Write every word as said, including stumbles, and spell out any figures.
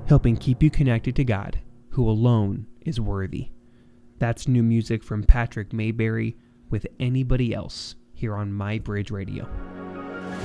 helping keep you connected to God, who alone is worthy. That's new music from Patrick Mayberry with Anybody Else here on My Bridge Radio.